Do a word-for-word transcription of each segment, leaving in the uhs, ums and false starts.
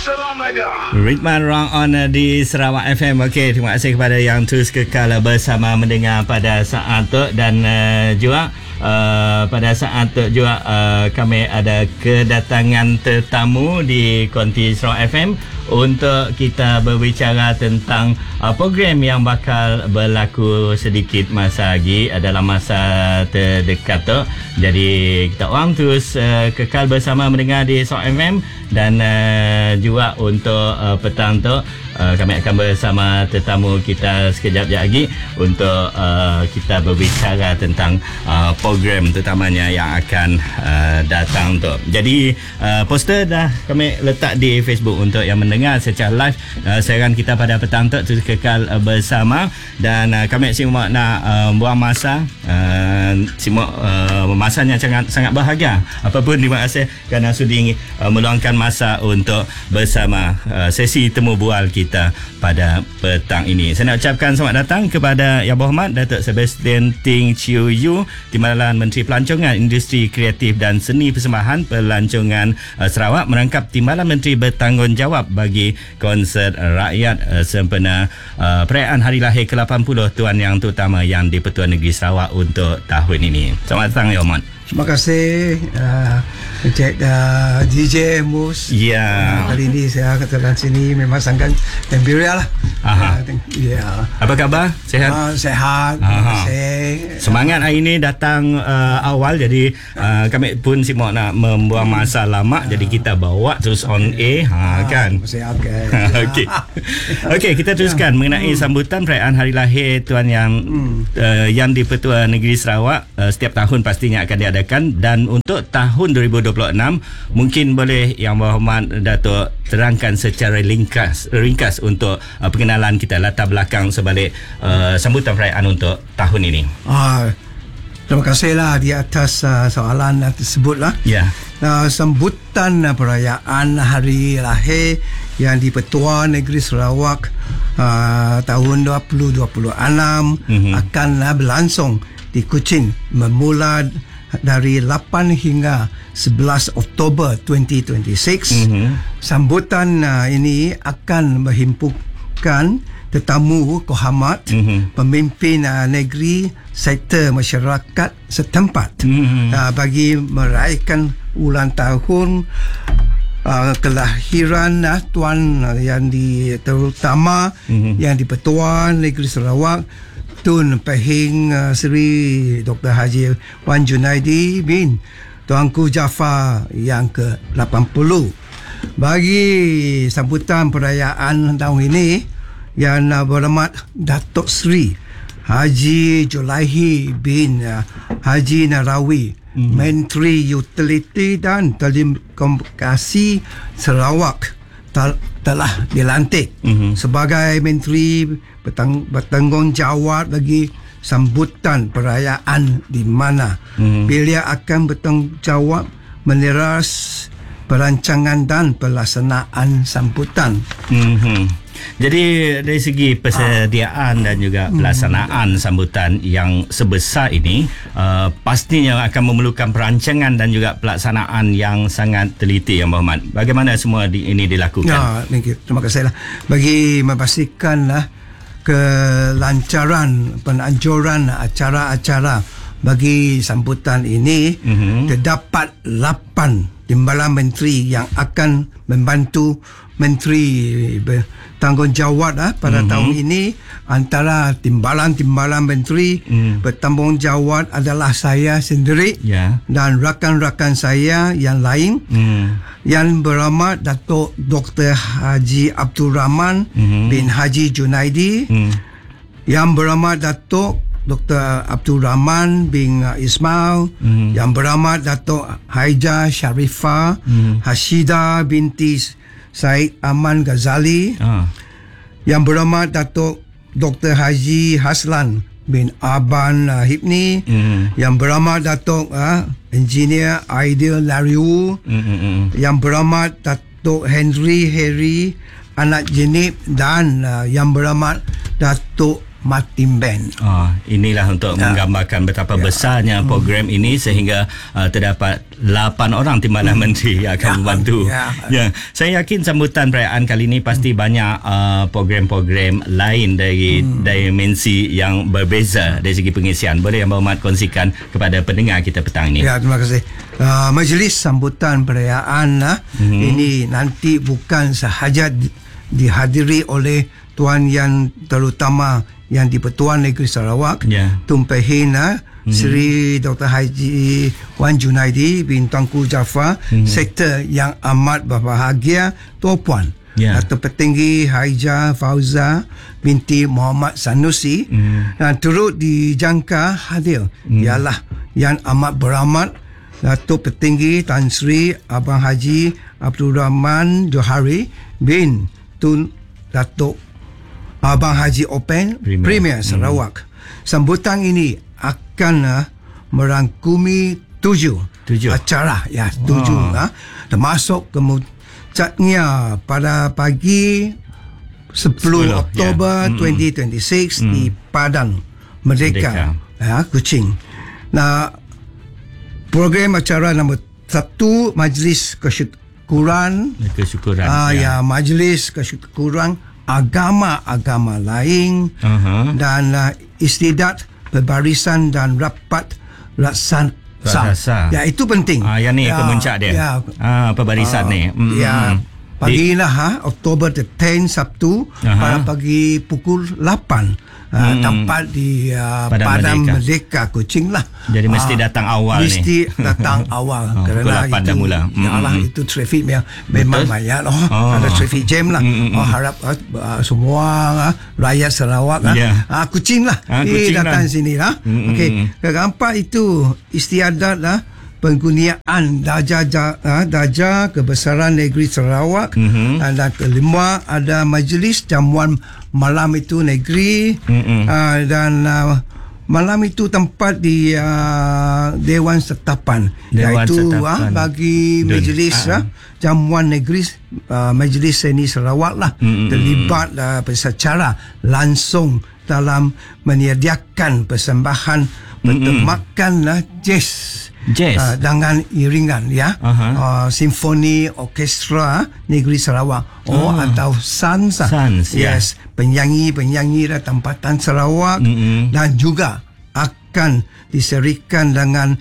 Ritman Wrong on uh, di Sarawak F M. Okey, terima kasih kepada yang terus kekal uh, bersama mendengar pada saat tu. Dan uh, juga uh, pada saat tu juga uh, kami ada kedatangan tetamu di Konti Sarawak F M untuk kita berbicara tentang uh, program yang bakal berlaku sedikit masa lagi dalam masa terdekat tu. Jadi kita orang terus uh, kekal bersama mendengar di Sarawak F M. Dan uh, juga untuk uh, petang tu uh, kami akan bersama tetamu kita sekejap lagi untuk uh, kita berbicara tentang uh, program terutamanya yang akan uh, datang tu. Jadi uh, poster dah kami letak di Facebook untuk yang mendengar secara live uh, siaran kita pada petang tu terus kekal uh, bersama. Dan uh, kami semua nak uh, buang masa uh, semua uh, masanya sangat sangat bahagia. Apapun terima kasih kerana sudi uh, meluangkan masa untuk bersama uh, sesi temu bual kita pada petang ini. Saya nak ucapkan selamat datang kepada Yang Berhormat Datuk Sebastian Ting Chiu Yu, Timbalan Menteri Pelancongan, Industri Kreatif dan Seni Persembahan Pelancongan uh, Sarawak, merangkap Timbalan Menteri bertanggungjawab bagi konsert rakyat uh, sempena uh, perayaan Hari Lahir ke lapan puluh Tuan Yang Terutama yang di-Pertuan Negeri Sarawak untuk tahun ini. Selamat datang Yang Berhormat. Terima kasih uh, Encik uh, D J Mus. Ya. Yeah. Uh, kali ini saya kedatangan sini memang sangat gembira lah. Aha. Uh, ya. Yeah. Apa khabar? Sehat? Uh, sehat. Saya, semangat hari ini datang uh, awal, jadi uh, kami pun semua nak membuang masa lama, uh, jadi kita bawa terus on air, ha, uh, kan? Siap kan. Okey. Okey, kita teruskan mengenai hmm. sambutan perayaan Hari Lahir Tuan Yang hmm. uh, yang di-Pertuan Negeri Sarawak uh, setiap tahun pastinya akan diadakan. Dan untuk tahun dua ribu dua puluh enam mungkin boleh Yang Berhormat Datuk terangkan secara ringkas ringkas untuk uh, pengenalan kita, latar belakang sebalik uh, sambutan perayaan untuk tahun ini. Ah, terima kasihlah di atas uh, soalan tersebut lah. Ya. Uh, sambutan uh, perayaan Hari Lahir yang di-Pertuan Negeri Sarawak uh, tahun dua ribu dua puluh enam mm-hmm. akan uh, berlangsung di Kuching bermula dari lapan hingga sebelas Oktober dua ribu dua puluh enam. Mm-hmm. Sambutan uh, ini akan menghimpunkan tetamu kehormat, mm-hmm. pemimpin uh, negeri, sektor masyarakat setempat, mm-hmm. uh, bagi meraihkan ulang tahun uh, kelahiran uh, Tuan uh, yang di terutama mm-hmm. yang di-Pertuan Negeri Sarawak, Tun Pehing uh, Seri Doktor Haji Wan Junaidi bin Tuanku Jaafar yang ke lapan puluh. Bagi sambutan perayaan tahun ini, Yang Berhormat Datuk Seri Haji Julaihi bin uh, Haji Narawi, mm-hmm. Menteri Utiliti dan Telekomunikasi Sarawak telah dilantik mm-hmm. sebagai Menteri bertang- bertanggungjawab bagi sambutan perayaan, di mana mm-hmm. beliau akan bertanggungjawab meneras perancangan dan pelaksanaan sambutan. Mm-hmm. Jadi dari segi persediaan dan juga pelaksanaan sambutan yang sebesar ini, uh, pastinya akan memerlukan perancangan dan juga pelaksanaan yang sangat teliti, Yang Berhormat. Bagaimana semua di, ini dilakukan? Ya, thank you. Terima kasih lah. Bagi memastikanlah kelancaran penanjuran acara-acara bagi sambutan ini, mm-hmm. terdapat lapan timbalan menteri yang akan membantu menteri bertanggungjawab ah, pada mm-hmm. tahun ini. Antara timbalan-timbalan menteri mm. bertanggungjawab adalah saya sendiri, yeah. dan rakan-rakan saya yang lain. mm. Yang Berhormat Datuk Doktor Haji Abdul Rahman mm-hmm. bin Haji Junaidi, mm. Yang Berhormat Datuk Doktor Abdul Rahman bin Ismail, mm. Yang Berhormat Datuk Haija Sharifah mm. Hashida binti Said Aman Ghazali, ah. Yang Berhormat Datuk Doktor Haji Haslan bin Aban uh, Hibni, mm. Yang Berhormat Datuk uh, Engineer Aidil Lariu, mm-hmm. Yang Berhormat Datuk Henry Harry Anak Jenib, dan uh, Yang Berhormat Datuk Martin Band. Oh, inilah untuk ya. menggambarkan betapa ya. besarnya program hmm. ini sehingga uh, terdapat lapan orang Timbalan hmm. Menteri yang akan ya. membantu. Ya. ya, saya yakin sambutan perayaan kali ini pasti hmm. banyak uh, program-program lain dari hmm. dimensi yang berbeza dari segi pengisian. Boleh Yang Berhormat kongsikan kepada pendengar kita petang ini? Ya, terima kasih. Uh, majlis sambutan perayaan uh, hmm. ini nanti bukan sahaja di, dihadiri oleh Tuan Yang Terutama Yang di-Pertuan Negeri Sarawak, yeah. Tumpehin mm-hmm. Seri Doktor Haji Wan Junaidi bin Tuanku Jaafar, mm-hmm. Sektor yang amat berbahagia Tuan Puan, yeah. Dato' Petinggi Haijah Fauza binti Muhammad Sanusi, mm-hmm. dan turut dijangka hadir mm-hmm. ialah Yang Amat Beramat Dato' Petinggi Tan Sri Abang Haji Abdul Rahman Johari bin Tun Dato' Abang Haji Open Premier, Premier Sarawak. Hmm. Sambutan ini akan uh, merangkumi tujuh, tujuh acara, ya, tujuh, oh. uh, termasuk kemudiannya pada pagi sepuluh Oktober yeah. dua ribu dua puluh enam hmm. di Padang Merdeka, Merdeka. Uh, Kuching. Nah, program acara nombor satu, Majlis Kesyukuran, kesyukuran uh, ya. ya, Majlis Kesyukuran agama-agama lain, uh-huh. dan uh, istiadat perbarisan dan rapat raksasa. Ya, itu penting. Ah, yang ni ya, kemuncak dia. Ya, ah, perbarisan uh, ni. Mm, ya, pagilah ha, Oktober the tenth Sabtu, uh-huh. pada pagi pukul lapan. Uh, hmm. tempat di uh, Padang Merdeka, Merdeka Kuching lah. Jadi mesti uh, datang awal mesti ni. Mesti datang awal oh, kerana itu mula. Yalah, hmm. itu trafik yang memang banyak loh. Oh. Ada trafik jam lah. Hmm. Oh, harap uh, semua uh, rakyat Sarawak yeah. uh, Kuching lah ah, eh, datang lah. sini lah. Hmm. Okey, keempat itu istiadat lah penggunaan darjah uh, darjah kebesaran negeri Sarawak, mm-hmm. dan, dan kelima ada majlis jamuan malam itu negeri, mm-hmm. uh, dan uh, malam itu tempat di uh, Dewan Setapan, Dewan iaitu uh, bagi majlis uh, jamuan negeri, uh, majlis seni Sarawak lah, mm-hmm. terlibat uh, secara langsung dalam menyediakan persembahan bertemakan lah jazz. Jazz uh, dengan iringan, ya, uh-huh. uh, simfoni orkestra negeri Sarawak, oh, uh. atau Sansa, Sans, yes, yeah. penyanyi-penyanyi dari tempatan Sarawak, mm-hmm. dan juga akan diserikan dengan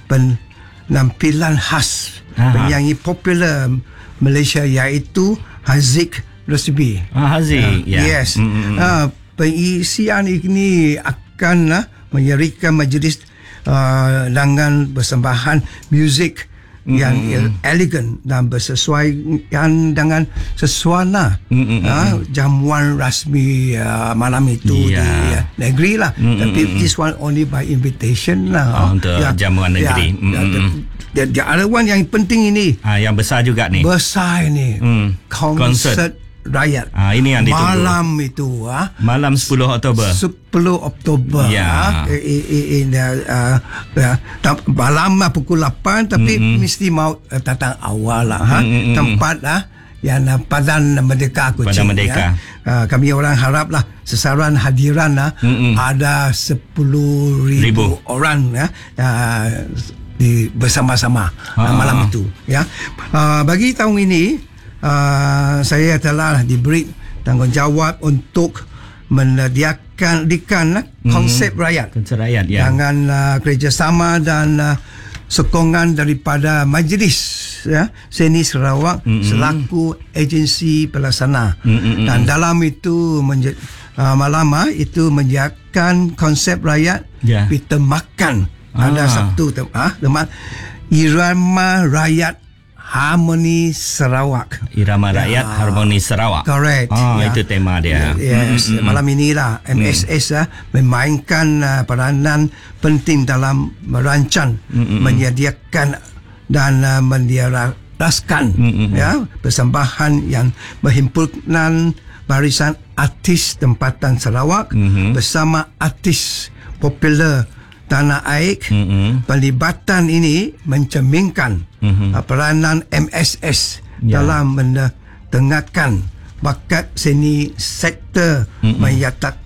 penampilan khas uh-huh. penyanyi popular Malaysia iaitu Haziq Rasbi. Ah, Haziq, uh, yeah. yes. Mm-hmm. Uh, pengisian ini akan uh, menyerikan majlis Uh, dengan persembahan muzik mm-hmm. yang elegan dan bersesuaian dengan sesuana mm-hmm. uh, jamuan rasmi uh, malam itu yeah. di uh, negeri lah. Mm-hmm. Tapi this one only by invitation lah. Oh, untuk ya, jamuan negeri. Ya, mm-hmm. ya, ya, ada one yang penting ini. Ah, yang besar juga ni. Besar ini. Mm. Konsert rakyat. Ah, ini yang ditunggu. Malam itu, ah. Malam sepuluh Oktober. sepuluh Oktober. Ya. Ah. Eh, eh, eh, uh, uh, malam uh, pukul lapan, tapi mm-hmm. mesti mau uh, datang awal lah. Ha? Mm-hmm. Tempat lah. Yang uh, Padang Merdeka Kuching. Padang Merdeka. Ya. Uh, kami orang harap lah sasaran hadiran lah, mm-hmm. ada sepuluh ribu orang ya. Uh, di, bersama-sama ah. uh, malam itu. Ya. Uh, bagi tahun ini, Uh, saya telah diberi tanggungjawab untuk menyediakan dikan mm-hmm. konsep rakyat, konsep rakyat ya. dengan uh, kerjasama dan uh, sokongan daripada Majlis ya, Seni Sarawak mm-hmm. selaku agensi pelaksana, mm-hmm. dan dalam itu menje- uh, malam uh, itu menyediakan konsep rakyat yeah. bertemakan ah. ada satu tem- uh, teman Irama Rakyat Harmoni Sarawak. Irama Rakyat ya, Harmoni Sarawak. Correct. Oh, ya. Itu tema dia. Yes. Mm-hmm. Malam inilah M S S mm. uh, memainkan uh, peranan penting dalam merancang, mm-hmm. menyediakan dan uh, mendiaraskan mm-hmm. ya, persembahan yang berhimpunan barisan artis tempatan Sarawak mm-hmm. bersama artis popular tanah air. Mm-hmm. Pelibatan ini mencerminkan mm-hmm. uh, peranan M S S yeah. dalam menetengahkan bakat seni sektor mm-hmm. menyatakan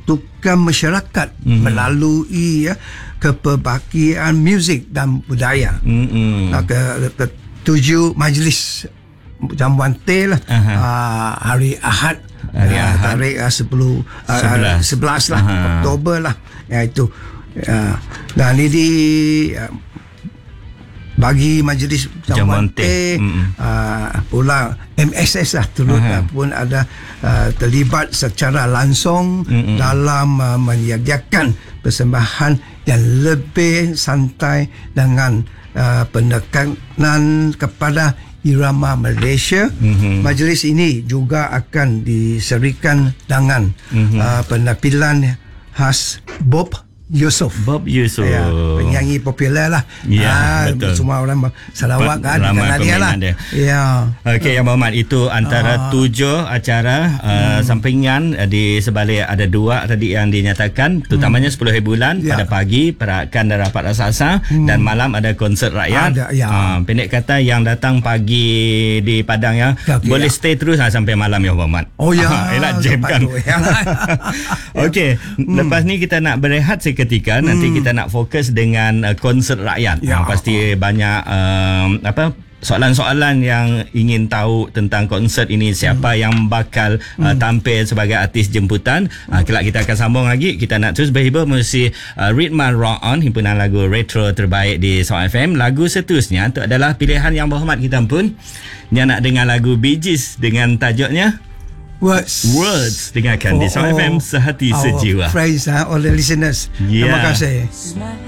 menyatukan masyarakat mm-hmm. melalui ya, kepelbagian muzik dan budaya. Mm-hmm. Uh, ke, ke tujuh majlis jamuan teh lah uh, hari Ahad, hari uh, Ahad. Tarikh uh, sepuluh uh, sebelas lah Aha. Oktober lah, iaitu uh, dan ini di uh, bagi majlis jamuan teh uh, pula M S S lah turut uh, pun ada uh, terlibat secara langsung Mm-mm. dalam uh, menyediakan persembahan yang lebih santai dengan uh, penekanan kepada irama Malaysia. Mm-hmm. Majlis ini juga akan diserikan dengan mm-hmm. uh, penampilan khas Bob Yusof. Bob Yusof. Ya, penyanyi popular lah. Ya, ah, betul. Semua orang Sarawak kan ramai dia lah. Dia. Ya. Okey, Yang Berhormat, itu antara ah. tujuh acara uh, hmm. sampingan uh, di sebalik ada dua tadi yang dinyatakan, terutamanya hmm. sepuluh hari bulan ya. Pada pagi perakan dan rapat raksasa hmm. dan malam ada konsert rakyat. Ada, ya. Uh, pendek kata yang datang pagi di Padang ya, okay, boleh ya. stay terus lah sampai malam, Yang Berhormat. Oh ya. Elak jam kan. Okey, hmm. lepas ni kita nak berehat ketika nanti hmm. kita nak fokus dengan uh, konsert rakyat. Ya. Uh, pasti banyak uh, apa soalan-soalan yang ingin tahu tentang konsert ini, siapa hmm. yang bakal uh, hmm. tampil sebagai artis jemputan. Uh, kelak kita akan sambung lagi. Kita nak terus berhibur melalui uh, Ritma Rock On, himpunan lagu retro terbaik di Sarawak F M. Lagu seterusnya itu adalah pilihan Yang Berhormat kita pun yang nak dengar lagu Bee Gees dengan tajuknya Words. Words. Dengarkan oh, di Sarawak oh, F M, sehati sejiwa. Friends, uh, all the listeners. Yeah. Terima kasih.